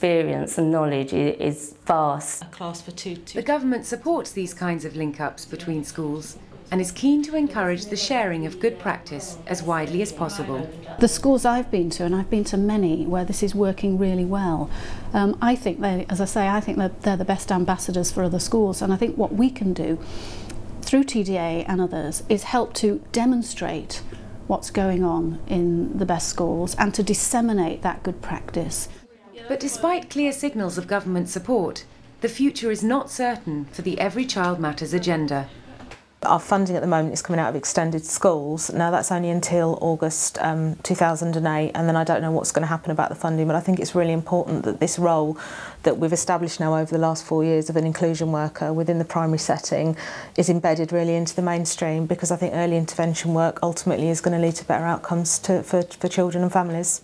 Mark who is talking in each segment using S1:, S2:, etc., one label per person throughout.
S1: experience and knowledge is vast.
S2: A class for two.
S3: The government supports these kinds of link-ups between schools and is keen to encourage the sharing of good practice as widely as possible.
S4: The schools I've been to, and I've been to many where this is working really well, I think as I say, I think that they're the best ambassadors for other schools, and I think what we can do through TDA and others is help to demonstrate what's going on in the best schools and to disseminate that good practice.
S3: But despite clear signals of government support, the future is not certain for the Every Child Matters agenda.
S2: Our funding at the moment is coming out of extended schools. Now that's only until August 2008, and then I don't know what's going to happen about the funding, but I think it's really important that this role that we've established now over the last 4 years of an inclusion worker within the primary setting is embedded really into the mainstream, because I think early intervention work ultimately is going to lead to better outcomes for children and families.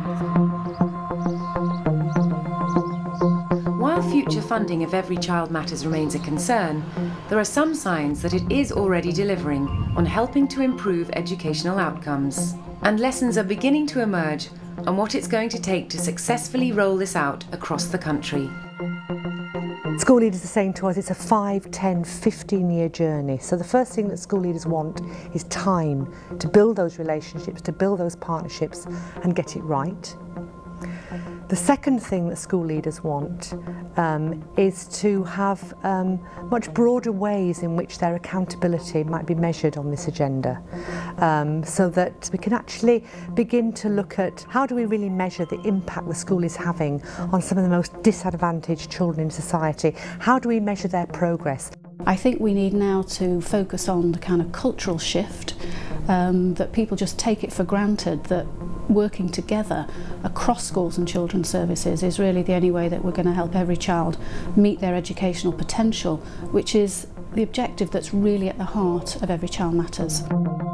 S3: While future funding of Every Child Matters remains a concern, there are some signs that it is already delivering on helping to improve educational outcomes. And lessons are beginning to emerge on what it's going to take to successfully roll this out across the country.
S5: School leaders are saying to us it's a 5, 10, 15-year journey. So the first thing that school leaders want is time to build those relationships, to build those partnerships and get it right. The second thing that school leaders want is to have much broader ways in which their accountability might be measured on this agenda, so that we can actually begin to look at how do we really measure the impact the school is having on some of the most disadvantaged children in society. How do we measure their progress?
S4: I think we need now to focus on the kind of cultural shift, that people just take it for granted that working together across schools and children's services is really the only way that we're going to help every child meet their educational potential, which is the objective that's really at the heart of Every Child Matters.